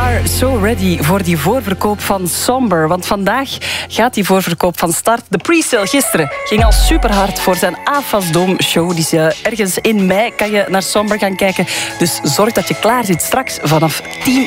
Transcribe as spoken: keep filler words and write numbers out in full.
are so ready voor die voorverkoop van Somber. Want vandaag gaat die voorverkoop van start. De pre-sale gisteren ging al super hard voor zijn A F A S Dome show. Die is, uh, ergens in mei kan je naar Somber gaan kijken. Dus zorg dat je klaar zit straks vanaf tien